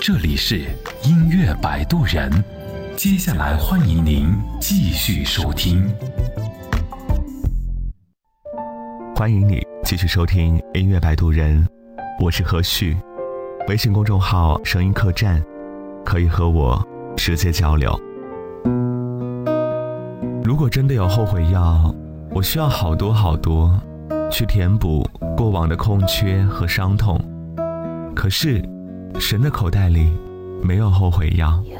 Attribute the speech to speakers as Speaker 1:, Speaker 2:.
Speaker 1: 这里是音乐摆渡人，接下来欢迎您继续收听。
Speaker 2: 欢迎你继续收听音乐摆渡人，我是何旭。微信公众号声音客栈，可以和我直接交流。如果真的有后悔药，我需要好多好多去填补过往的空缺和伤痛。可是神的口袋里没有后悔药。